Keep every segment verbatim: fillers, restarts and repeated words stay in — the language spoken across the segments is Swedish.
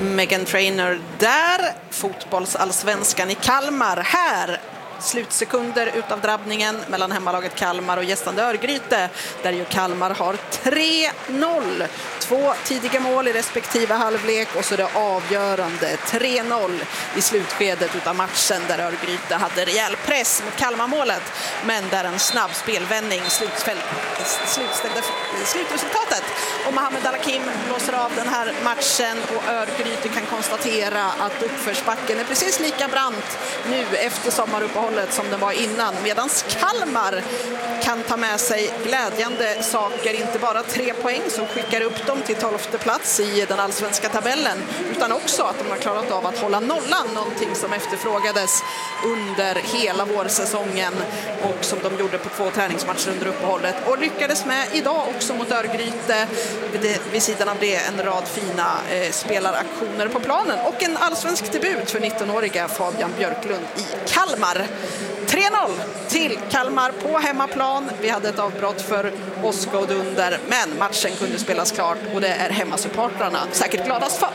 Meghan Trainor där, fotbollsallsvenskan i Kalmar här. Slutsekunder utav drabbningen mellan hemmalaget Kalmar och gästande Örgryte, där ju Kalmar har tre noll. Två tidiga mål i respektive halvlek och så det avgörande tre noll i slutskedet utav matchen, där Örgryte hade rejäl press mot Kalmarmålet, men där en snabb spelvändning slutställde slutresultatet. Och Mohamed Al-Hakim blåser av den här matchen och Örgryte kan konstatera att uppförsbacken är precis lika brant nu efter sommaruppehållet som den var innan, medan Kalmar kan ta med sig glädjande saker, inte bara tre poäng som skickar upp dem till tolfte plats i den allsvenska tabellen, utan också att de har klarat av att hålla nollan, någonting som efterfrågades under hela vårsäsongen och som de gjorde på två träningsmatcher under uppehållet och lyckades med idag också mot Örgryte. Vid sidan av det en rad fina eh, spelaraktioner på planen och en allsvensk debut för nittonåriga Fabian Björklund i Kalmar. tre noll till Kalmar på hemmaplan. Vi hade ett avbrott för Oskar och Dunder, men matchen kunde spelas klart och det är hemmasupportrarna säkert gladast för.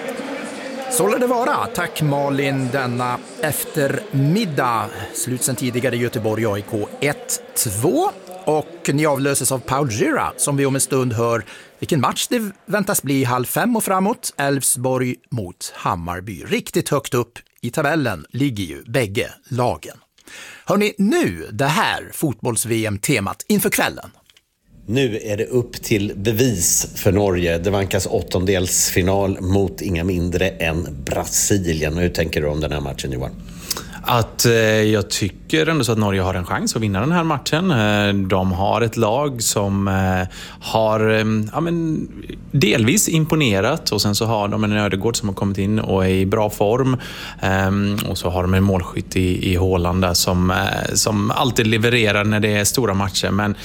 Så lär det vara. Tack Malin denna eftermiddag. Slut sen tidigare Göteborg A I K ett två och ni avlöses av Paul Gira som vi om en stund hör vilken match det väntas bli halv fem och framåt. Elfsborg mot Hammarby. Riktigt högt upp i tabellen ligger ju bägge lagen. Hörrni, nu det här fotbolls-V M-temat inför kvällen. Nu är det upp till bevis för Norge. Det vankas åttondelsfinal mot inga mindre än Brasilien. Hur tänker du om den här matchen, Johan? Att eh, jag tycker ändå så att Norge har en chans att vinna den här matchen. Eh, de har ett lag som eh, har eh, ja, men, delvis imponerat och sen så har de en Ödegård som har kommit in och är i bra form. Eh, och så har de en målskytt i, i Haaland där som, eh, som alltid levererar när det är stora matcher. Men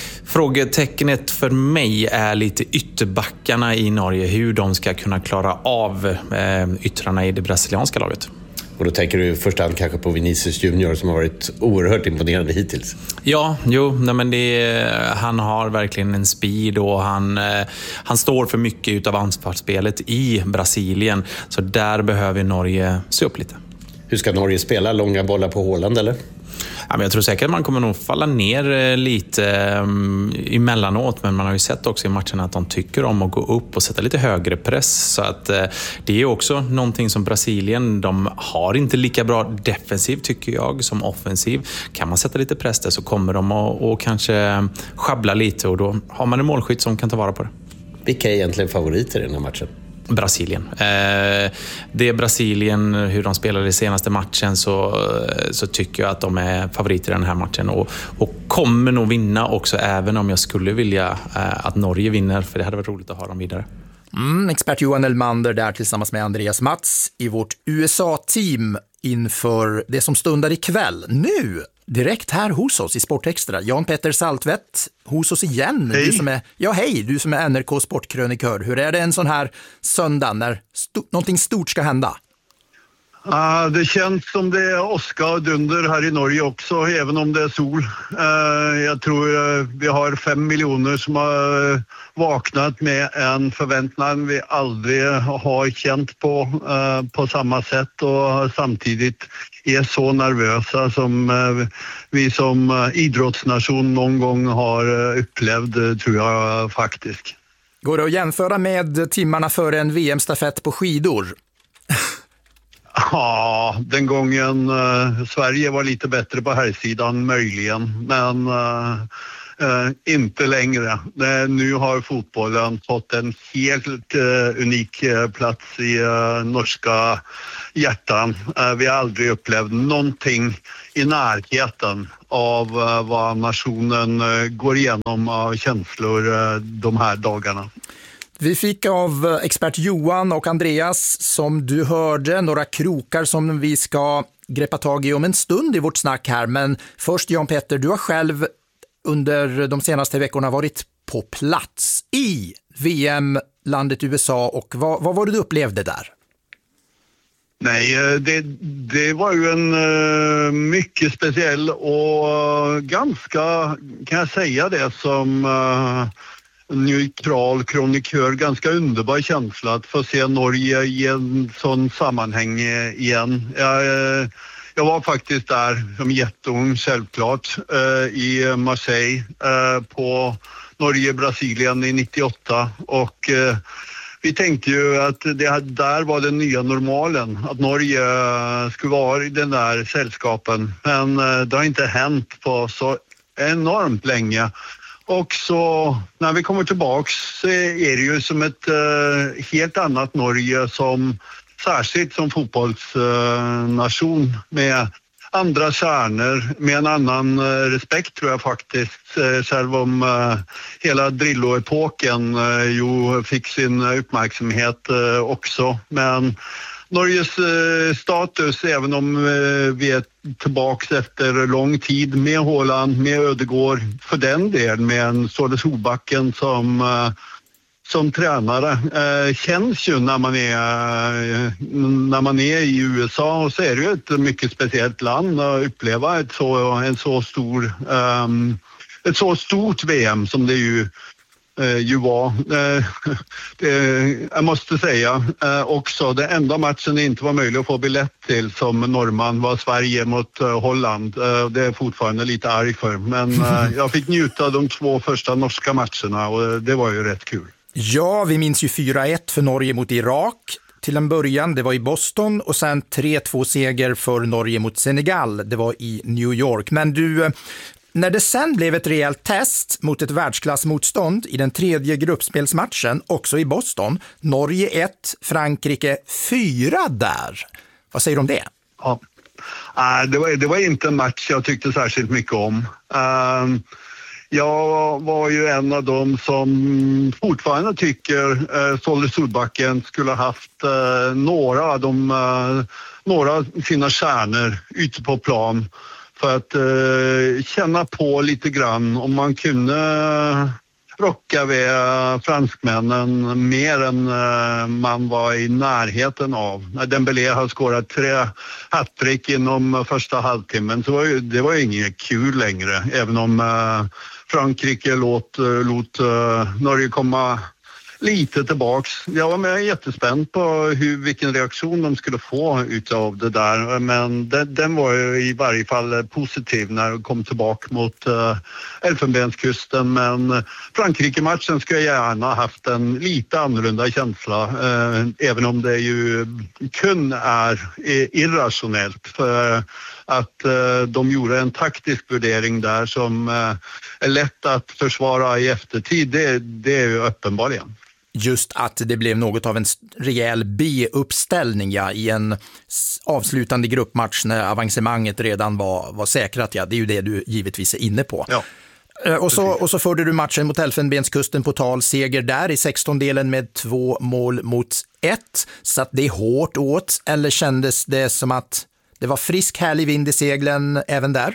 frågetecknet för mig är lite ytterbackarna i Norge, hur de ska kunna klara av eh, yttrarna i det brasilianska laget. Och då tänker du först hand kanske på Vinicius Junior som har varit oerhört imponerande hittills. Ja, jo, nej men det, han har verkligen en speed och han, han står för mycket utav anfallsspelet i Brasilien. Så där behöver Norge se upp lite. Hur ska Norge spela? Långa bollar på Haaland eller? Ja, men jag tror säkert att man kommer nog falla ner lite um, emellanåt, men man har ju sett också i matchen att de tycker om att gå upp och sätta lite högre press, så att uh, det är också någonting som Brasilien, de har inte lika bra defensiv tycker jag som offensiv. Kan man sätta lite press där så kommer de att och kanske schabbla lite och då har man en målskytt som kan ta vara på det. Vilka är egentligen favoriter i den här matchen? Brasilien. Eh, det är Brasilien, hur de spelade i senaste matchen så, så tycker jag att de är favoriter i den här matchen och, och kommer nog vinna också, även om jag skulle vilja eh, att Norge vinner, för det hade varit roligt att ha dem vidare. Mm, expert Johan Elmander där tillsammans med Andreas Mats i vårt U S A-team inför det som stundar ikväll. Nu, direkt här hos oss i Sportextra, Jan Petter Saltvedt hos oss igen. Hej. Du som är, ja hej, du som är N R K sportkrönikör. Hur är det en sån här söndag när sto- någonting stort ska hända? Uh, det känns som det är Oskar och Dunder här i Norge också, även om det är sol. Uh, jag tror uh, vi har fem miljoner som har uh, vaknat med en förväntan vi aldrig har känt på uh, på samma sätt och samtidigt är så nervösa som uh, vi som uh, idrottsnation någon gång har uh, upplevt, uh, tror jag faktiskt. Går det att jämföra med timmarna före en V M-stafett på skidor? Ja, den gången uh, Sverige var lite bättre på här sidan möjligen, men uh, uh, inte längre. Uh, nu har fotbollen fått en helt uh, unik uh, plats i uh, norska hjärtan. Uh, vi har aldrig upplevt någonting i närheten av uh, vad nationen uh, går igenom av känslor uh, de här dagarna. Vi fick av expert Johan och Andreas, som du hörde, några krokar som vi ska greppa tag i om en stund i vårt snack här. Men först Jan Petter, du har själv under de senaste veckorna varit på plats i V M-landet U S A och vad, vad var det du upplevde där? Nej, det, det var ju en uh, mycket speciell och ganska, kan jag säga det, som uh, neutral kronikör, ganska underbar känsla att få se Norge i en sån sammanhang igen. Jag, jag var faktiskt där som jätteung självklart i Marseille på Norge-Brasilien i nittioåtta och vi tänkte ju att det där var den nya normalen, att Norge skulle vara i den där sällskapen, men det har inte hänt på så enormt länge. Och så när vi kommer tillbaks så är det ju som ett uh, helt annat Norge, som särskilt som fotbollsnation uh, med andra stjärnor, med en annan uh, respekt tror jag faktiskt, uh, själv om uh, hela Drillo-epoken uh, ju fick sin uppmärksamhet uh, också. Men Norges uh, status, även om uh, vi är tillbaka efter lång tid med Haaland, med Ödegård, för den del med en Ståle Solbacken som, uh, som tränare, uh, känns ju när man, är, uh, när man är i U S A, och så är det ju ett mycket speciellt land att uppleva ett så, en så stor, um, ett så stort V M som det ju Uh, ju var. Uh, det, jag måste säga uh, också, det enda matchen det inte var möjligt att få biljett till som norrman var Sverige mot uh, Holland. Uh, det är fortfarande lite arg för, men uh, jag fick njuta av de två första norska matcherna och uh, det var ju rätt kul. Ja, vi minns ju fyra ett för Norge mot Irak till en början, det var i Boston, och sen tre två seger för Norge mot Senegal, det var i New York. Men du, när det sen blev ett rejält test mot ett världsklassmotstånd i den tredje gruppspelsmatchen, också i Boston, Norge ett, Frankrike fyra där. Vad säger du om det? Ja, uh, det, var, det var inte en match jag tyckte särskilt mycket om. Uh, jag var ju en av dem som fortfarande tycker uh, Ståle Solbacken skulle ha haft uh, några av de, uh, några av sina stjärnor ute på plan, för att uh, känna på lite grann om man kunde uh, rocka vid uh, franskmännen mer än uh, man var i närheten av. När Dembélé har skårat tre hattrick inom uh, första halvtimmen så var ju, det var ju inget kul längre, även om uh, Frankrike låt, uh, låt uh, Norge komma lite tillbaks. Jag var med jättespänd på hur, vilken reaktion de skulle få utav det där, men det, den var ju i varje fall positiv när de kom tillbaka mot uh, Elfenbenskusten. Men Frankrike-matchen skulle jag gärna haft en lite annorlunda känsla, uh, även om det ju kun är irrationellt, för att uh, de gjorde en taktisk värdering där som uh, är lätt att försvara i eftertid. Det, det är ju uppenbarligen. Just att det blev något av en rejäl B-uppställning, ja, i en avslutande gruppmatch när avancemanget redan var, var säkrat. Ja, det är ju det du givetvis är inne på. Ja. Och så, och så förde du matchen mot Elfenbenskusten på tal seger där i sextondelen med två mål mot ett. Så att det är hårt åt, eller kändes det som att det var frisk härlig vind i seglen även där?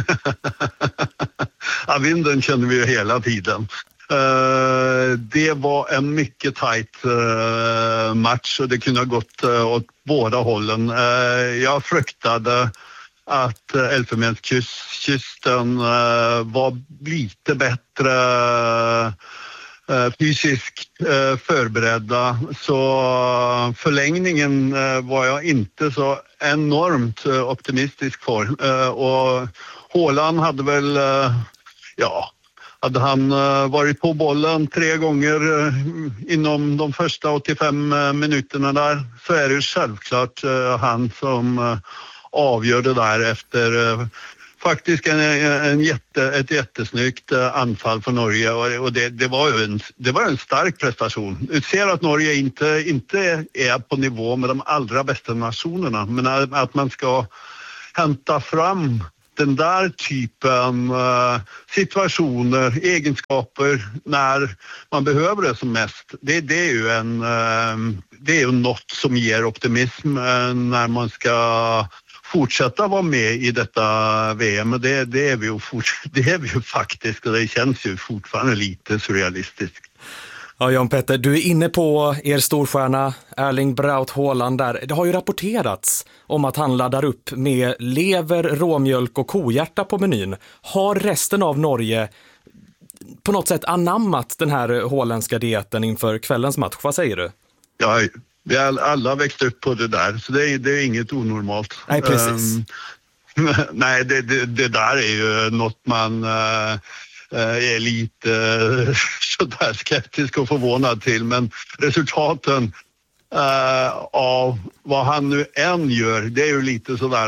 Ja, vinden kände vi ju hela tiden. Uh, det var en mycket tajt uh, match och det kunde ha gått uh, åt båda hållen. Uh, jag fruktade att uh, Elfenbenskusten uh, var lite bättre uh, fysiskt uh, förberedda, så uh, förlängningen uh, var jag inte så enormt uh, optimistisk för. Uh, och Haaland hade väl, uh, ja... Hade han varit på bollen tre gånger inom de första åttiofem minuterna där, så är det självklart han som avgör det där efter faktiskt en, en jätte, ett jättesnyggt anfall för Norge. Och det, det, var ju en, det var en stark prestation. Du ser att Norge inte, inte är på nivå med de allra bästa nationerna, men att man ska hämta fram den där typen uh, situationer, egenskaper när man behöver det som mest. Det, det är ju en, uh, det är ju något som ger optimism uh, när man ska fortsätta vara med i detta V M. Det, det, är vi ju fort, det är vi ju faktiskt, och det känns ju fortfarande lite surrealistiskt. Ja, Jan Petter, du är inne på er storstjärna Erling Braut Haaland där. Det har ju rapporterats om att han laddar upp med lever, råmjölk och kohjärta på menyn. Har resten av Norge på något sätt anammat den här holländska dieten inför kvällens match. Vad säger du? Ja, vi har alla växt upp på det där, så det är, det är inget onormalt. Nej, precis. Um, nej, det, det, det där är ju något man uh, är lite uh, sådär skeptisk och förvånad till, men resultaten Uh, av vad han nu än gör, det är ju lite sådär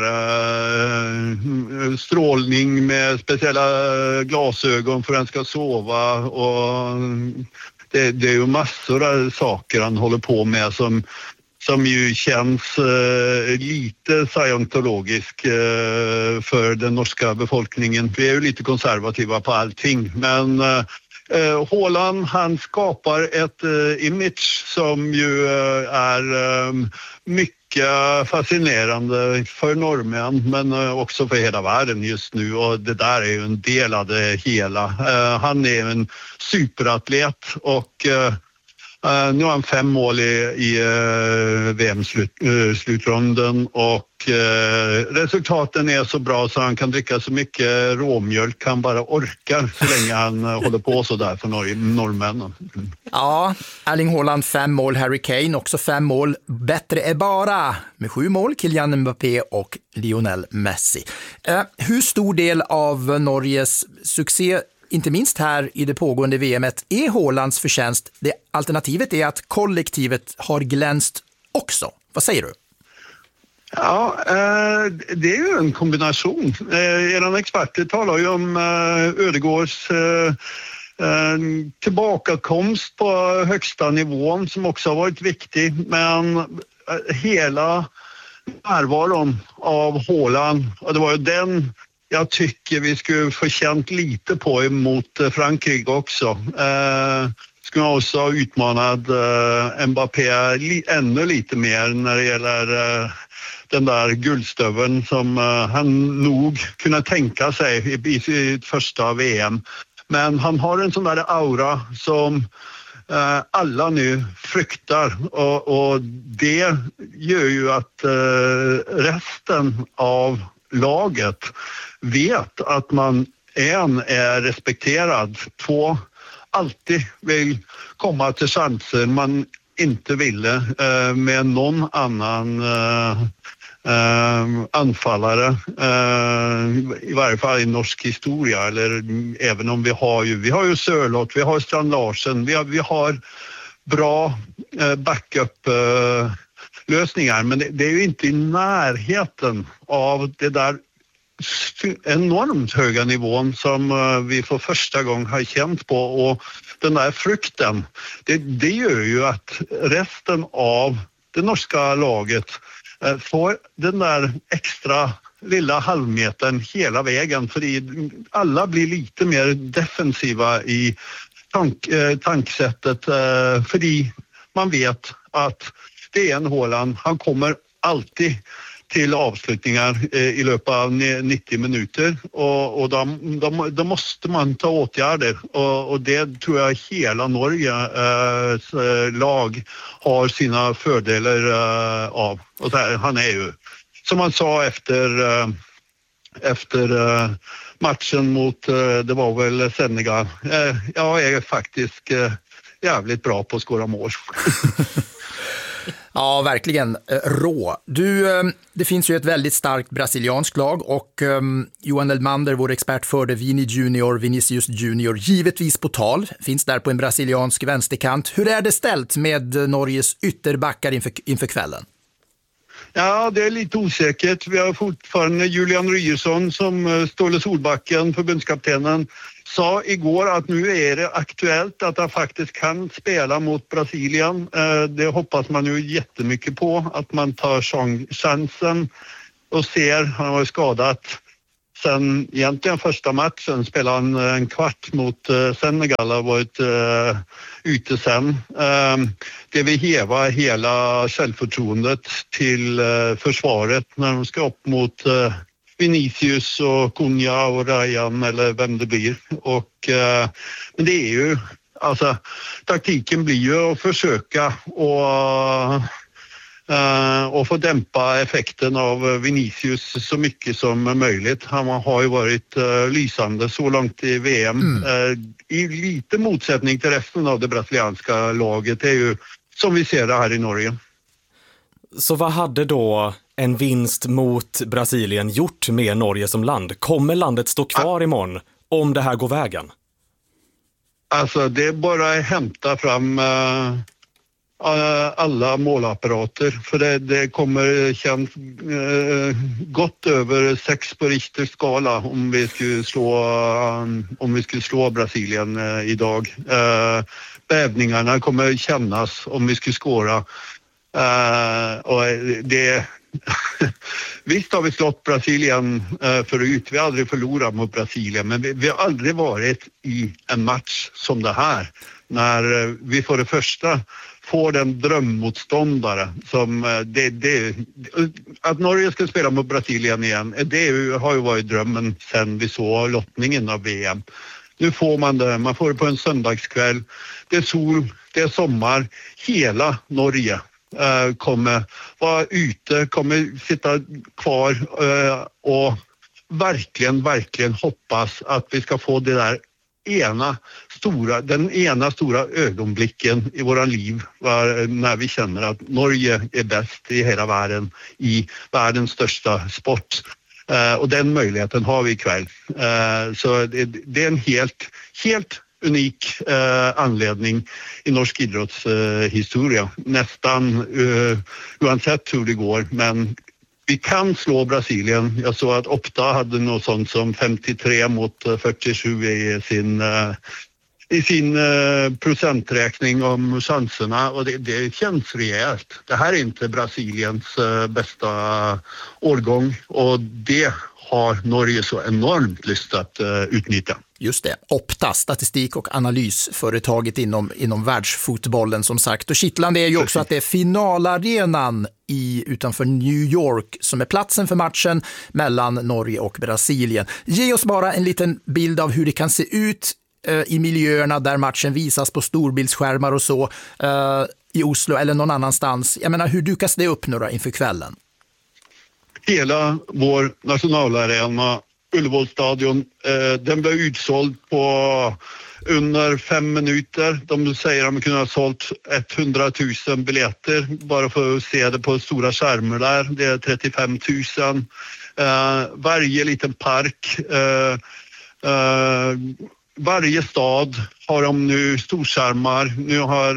uh, strålning med speciella glasögon för att han ska sova, och det, det är ju massor av saker han håller på med som, som ju känns uh, lite scientologisk uh, för den norska befolkningen. Vi är ju lite konservativa på allting, men uh, Uh, Haaland, han skapar ett uh, image som ju uh, är uh, mycket fascinerande för norrmän, men uh, också för hela världen just nu, och det där är ju en del av det hela. Uh, han är en superatlet, och uh, Uh, nu har han fem mål i, i uh, V M-slutrunden, uh, och uh, resultaten är så bra så han kan dricka så mycket råmjölk han bara orkar så länge han uh, håller på så där för norr- norrmännen. Mm. Ja, Erling Haaland fem mål, Harry Kane också fem mål. Bättre är bara med sju mål Kylian Mbappé och Lionel Messi. Uh, hur stor del av Norges succé, inte minst här i det pågående V M-et, är Haalands förtjänst? Det alternativet är att kollektivet har glänst också. Vad säger du? Ja, eh, det är ju en kombination. Eh, era experter talar ju om eh, Ödegårds eh, eh, tillbakakomst på högsta nivån som också har varit viktig, men eh, hela närvaron av Haaland, och det var ju den jag tycker vi skulle få känt lite på emot Frankrike också. Eh, skulle också ha utmanat eh, Mbappé li- ännu lite mer när det gäller eh, den där guldstöveln som eh, han nog kunde tänka sig i, i sitt första V M. Men han har en sån där aura som eh, alla nu fruktar, och, och det gör ju att eh, resten av laget vet att man en är respekterad, två alltid vill komma till chanser man inte ville eh, med någon annan eh, eh, anfallare, eh, i varje fall i norsk historia, eller även om vi har ju vi har ju Sørloth, vi har Strand Larsen, vi har, vi har bra eh, backup eh, lösningar, men det, det är ju inte i närheten av det där enormt höga nivån som uh, vi för första gången har känt på, och den där frukten, det, det gör ju att resten av det norska laget uh, får den där extra lilla halvmetern hela vägen, för alla blir lite mer defensiva i tank, uh, tanksättet, uh, för man vet att det är en Haaland, han kommer alltid till avslutningar eh, i löpet av nittio minuter, och, och då, då, då måste man ta åtgärder, och, och det tror jag hela Norges eh, lag har sina fördelar eh, av. Och där, han är ju, som man sa efter, eh, efter eh, matchen mot, eh, det var väl Senegal, eh, jag är faktiskt eh, jävligt bra på att skåra mål. Ja, verkligen rå. Du, det finns ju ett väldigt starkt brasilianskt lag, och um, Johan Elmander, vår expert, förde Vini Junior, Vinicius Junior, givetvis på tal. Finns där på en brasiliansk vänsterkant. Hur är det ställt med Norges ytterbackar inför, inför kvällen? Ja, det är lite osäkert. Vi har fortfarande Julian Ryerson som Ståle Solbacken, förbundskaptenen, sa igår att nu är det aktuellt att han faktiskt kan spela mot Brasilien. Det hoppas man ju jättemycket på, att man tar chansen och ser. Han har varit skadat sen egentligen första matchen, spelade han en kvart mot Senegal, har varit uh, ute sen. Uh, det vill häva hela självförtroendet till uh, försvaret när de ska upp mot uh, Vinicius och Cunha och Ryan eller vem det blir. Och, uh, men det är ju, alltså taktiken blir ju att försöka och Uh, och få dämpa effekten av Vinicius så mycket som möjligt. Han har ju varit uh, lysande så långt i V M. Mm. Uh, I lite motsättning till resten av det brasilianska laget. Det är ju som vi ser det här i Norge. Så vad hade då en vinst mot Brasilien gjort med Norge som land? Kommer landet stå kvar ah. imorgon om det här går vägen? Alltså det är bara att hämta fram uh, alla målapparater. För det, det kommer känns uh, gott över sex på Richters skala om vi skulle slå, uh, om vi skulle slå Brasilien uh, idag. Uh, bävningarna kommer kännas om vi skulle skåra. Uh, och det visst har vi slått Brasilien uh, förut. Vi har aldrig förlorat mot Brasilien, men vi, vi har aldrig varit i en match som det här. När uh, vi för det första får den drömmotståndare som uh, det, det, att Norge ska spela mot Brasilien igen, det har ju varit drömmen sen vi såg lottningen av V M. Nu får man det, man får det på en söndagskväll. Det är sol, det är sommar, hela Norge Uh, kommer vara ute, kommer sitta kvar uh, och verkligen, verkligen hoppas att vi ska få det där ena stora, den ena stora ögonblicken i våra liv var, när vi känner att Norge är bäst i hela världen i världens största sport. Uh, och den möjligheten har vi ikväll. Uh, så det, det är en helt, helt unik eh, anledning i norsk idrottshistoria. Eh, Nästan eh, oavsett hur det går. Men vi kan slå Brasilien. Jag såg att Opta hade något sånt som femtiotre mot fyrtiosju i sin, eh, i sin eh, procenträkning om chanserna. Och det, det känns rejält. Det här är inte Brasiliens eh, bästa årgång. Och det har Norge så enormt lust att uh, utnyttja. Just det, Opta, statistik- och analysföretaget inom, inom världsfotbollen som sagt. Och kittlande är ju också att det är finalarenan i, utanför New York som är platsen för matchen mellan Norge och Brasilien. Ge oss bara en liten bild av hur det kan se ut uh, i miljöerna där matchen visas på storbildsskärmar och så uh, i Oslo eller någon annanstans. Jag menar, hur dukas det upp nu då inför kvällen? Hela vår nationalarena, Ullevålstadion, eh, den blev utsåld på under fem minuter. De säger att de kunde ha sålt hundratusen biljetter bara för att se det på stora skärmar där. Det är trettiofem tusen. Eh, varje liten park, eh, eh, varje stad har de nu storskärmar. Nu har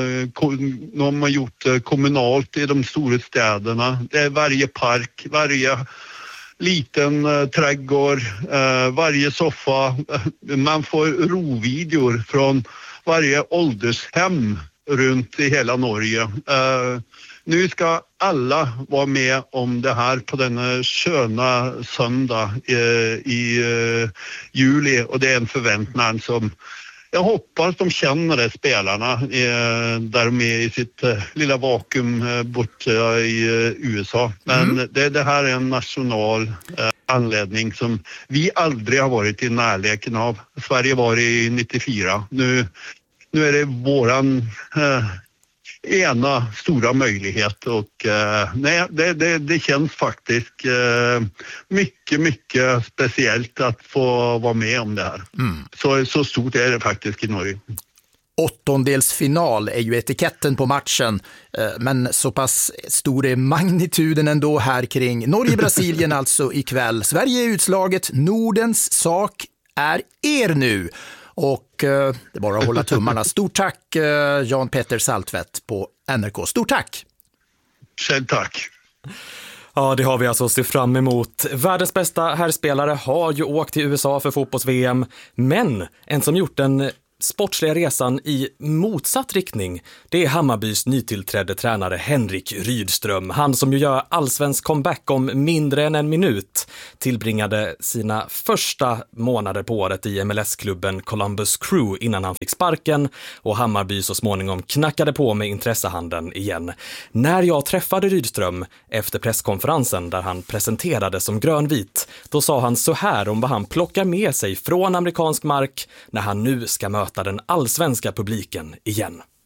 de har gjort kommunalt i de stora städerna. Det är varje park, varje liten uh, trädgård, uh, varje soffa. Man får rovideor från varje åldershem runt i hela Norge. Uh, nu ska alla vara med om det här på denna sköna söndag uh, i uh, juli, och det är en förväntan som jag hoppas de känner det, spelarna, eh, där de är i sitt eh, lilla vakuum eh, bort eh, i eh, U S A. Men mm. det, det här är en national eh, anledning som vi aldrig har varit i närleken av. Sverige var i nittiofyra. Nu, nu är det våran eh, ena stora möjlighet, och eh, nej, det, det, det känns faktiskt eh, mycket, mycket speciellt att få vara med om det här. Mm. Så, så stort är det faktiskt i Norge. Åttondelsfinal är ju etiketten på matchen, men så pass stor är magnituden ändå här kring Norge-Brasilien alltså ikväll. Sverige är utslaget, Nordens sak är er nu. Och eh, det är bara att hålla tummarna. Stort tack eh, Jan Petter Saltvedt på N R K. Stort tack! Själv tack! Ja, det har vi alltså att se fram emot. Världens bästa herrspelare har ju åkt till U S A för fotbolls-V M. Men en som gjort den sportsliga resan i motsatt riktning, det är Hammarbys nytillträdde tränare Henrik Rydström. Han som ju gör allsvensk comeback om mindre än en minut tillbringade sina första månader på året i M L S-klubben Columbus Crew innan han fick sparken, och Hammarby så småningom knackade på med intressehandeln igen. När jag träffade Rydström efter presskonferensen där han presenterade som grönvit, då sa han så här om vad han plockar med sig från amerikansk mark när han nu ska möta den allsvenska publiken igen.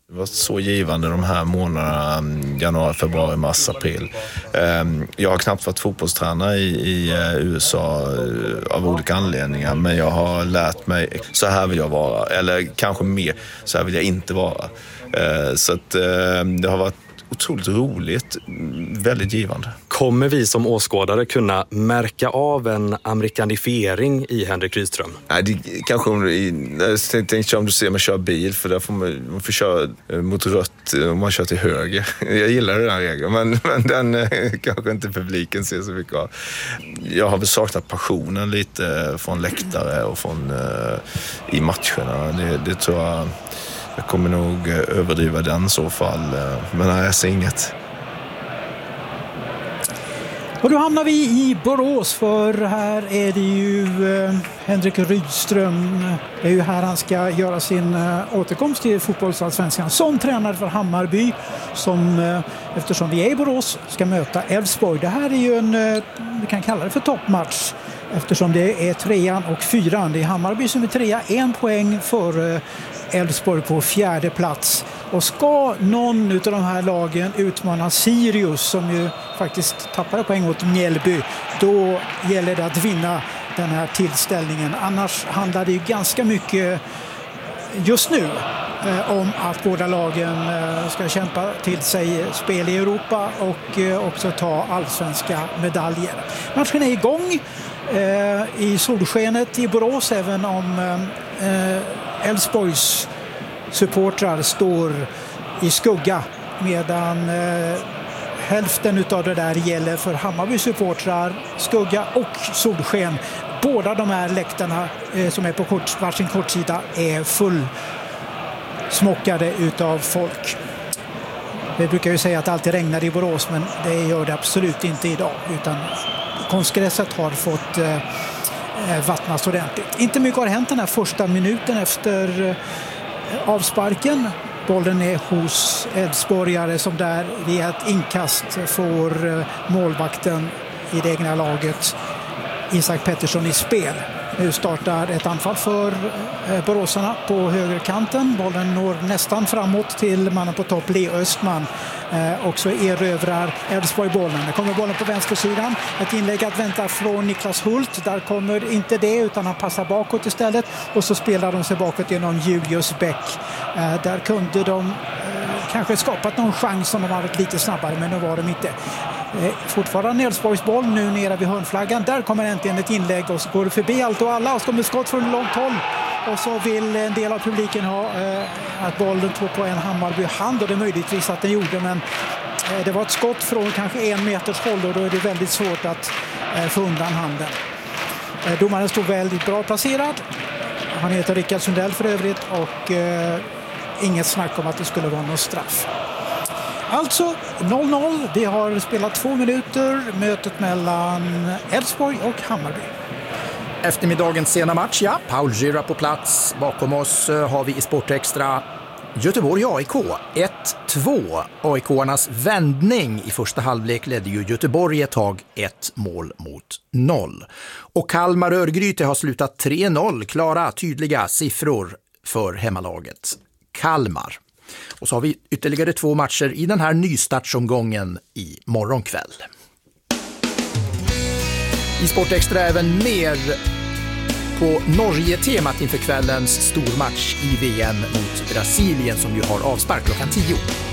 Det var så givande de här månaderna, januari, februari, mars, april. Jag har knappt varit fotbollstränare i, i U S A av olika anledningar, men jag har lärt mig, så här vill jag vara, eller kanske mer, så här vill jag inte vara. Så att det har varit otroligt roligt, väldigt givande. Kommer vi som åskådare kunna märka av en amerikanifiering i Henrik Rydström? Nej, det kanske om, jag tänkte om du ser man kör bil, för där får man, man får köra mot rött om man kör till höger. Jag gillar den här regeln, men, men den kanske inte publiken ser så mycket av. Jag har väl saknat passionen lite från läktare och från i matcherna. Det, det tror jag. Jag kommer nog överdriva den i så fall, men nej, jag ser inget. Och då hamnar vi i Borås, för här är det ju eh, Henrik Rydström. Det är ju här han ska göra sin eh, återkomst till fotbollsallsvenskan som tränare för Hammarby, som eh, eftersom vi är i Borås ska möta Elfsborg. Det här är ju en, eh, vi kan kalla det för toppmatch, eftersom det är trean och fyran. Det är Hammarby som är trea, en poäng för eh, Elfsborg på fjärde plats. Och ska någon av de här lagen utmana Sirius, som ju faktiskt tappade poäng mot Mjällby, då gäller det att vinna den här tillställningen. Annars handlar det ju ganska mycket just nu eh, om att båda lagen eh, ska kämpa till sig spel i Europa och eh, också ta allsvenska medaljer. Matchen är igång eh, i solskenet i Borås, även om eh, Elfsborgs supportrar står i skugga, medan eh, hälften av det där gäller för Hammarby supportrar, skugga och solsken. Båda de här läktarna eh, som är på kort, varsin kortsida är full smockade utav folk. Vi brukar ju säga att det alltid regnar i Borås, men det gör det absolut inte idag, utan konstgräset har fått eh, vattnas ordentligt. Inte mycket har hänt den här första minuten efter eh, avsparken. Bollen är hos Elfsborgare, som där via ett inkast får målvakten i det egna laget, Isak Pettersson, i spel. Nu startar ett anfall för boråsarna på högerkanten. Bollen når nästan framåt till mannen på topp, Leo Östman. Eh, också erövrar Elfsborg bollen. Det kommer bollen på vänstersidan. Ett inlägg att vänta från Niklas Hult. Där kommer inte det, utan han passar bakåt istället. Och så spelar de sig bakåt genom Julius Bäck. Eh, där kunde de eh, kanske skapat någon chans om de var lite snabbare, men nu var de inte. Eh, fortfarande Elfsborgs boll nu nere vid hörnflaggan. Där kommer äntligen ett inlägg och så går det förbi allt och alla och så kommer skott från långt håll. Och så vill en del av publiken ha eh, att bollen tog på en Hammarby hand, och det är möjligtvis att den gjorde, men eh, det var ett skott från kanske en meters håll, och då är det väldigt svårt att eh, få undan handen. Eh, domaren stod väldigt bra placerad. Han heter Rickard Sundell för övrigt, och eh, inget snack om att det skulle vara någon straff. Alltså noll noll, vi har spelat två minuter, mötet mellan Elfsborg och Hammarby. Eftermiddagens sena match, ja. Paul Gira på plats. Bakom oss har vi i Sportextra Göteborg A I K ett två. A I K-arnas vändning i första halvlek ledde ju Göteborg ett tag ett mål mot noll. Och Kalmar Örgryte har slutat tre noll. Klara, tydliga siffror för hemmalaget Kalmar. Och så har vi ytterligare två matcher i den här nystartsomgången i morgonkväll. I Sportextra även mer på Norge-temat inför kvällens stormatch i V M mot Brasilien, som ju har avspark klockan tio.